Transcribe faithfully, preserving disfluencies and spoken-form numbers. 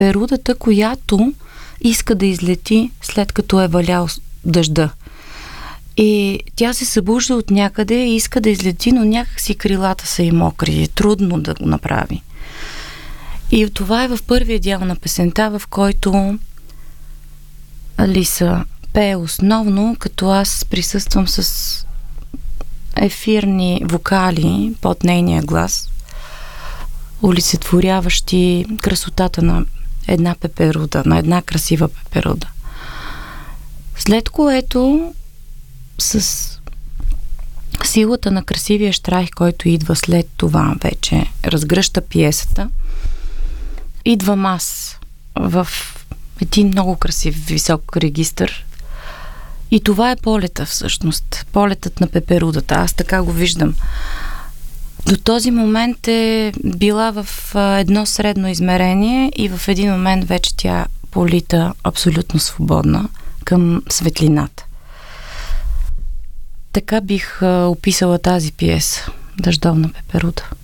Пеперудата, която иска да излети след като е валял дъжда. И тя се събужда от някъде и иска да излети, но някакси крилата са и мокри. Е трудно да го направи. И това е в първия дял на песента, в който Лиса пее основно, като аз присъствам с ефирни вокали под нейния глас, олицетворяващи красотата на една пеперуда, на една красива пеперуда. След което с силата на красивия щрайх, който идва след това, вече разгръща пиесата, идвам аз в един много красив, висок регистър. И това е полета всъщност. Полетът на пеперудата. Аз така го виждам. До този момент е била в едно средно измерение и в един момент вече тя полита абсолютно свободна към светлината. Така бих описала тази пиеса. Дъждовна пеперуда.